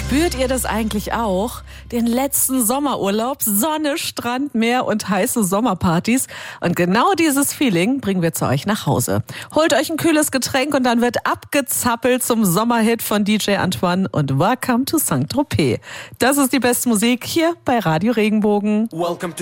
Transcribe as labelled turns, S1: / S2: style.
S1: Spürt ihr das eigentlich auch? Den letzten Sommerurlaub, Sonne, Strand, Meer und heiße Sommerpartys. Und genau dieses Feeling bringen wir zu euch nach Hause. Holt euch ein kühles Getränk und dann wird abgezappelt zum Sommerhit von DJ Antoine und Welcome to Saint-Tropez. Das ist die beste Musik hier bei Radio Regenbogen.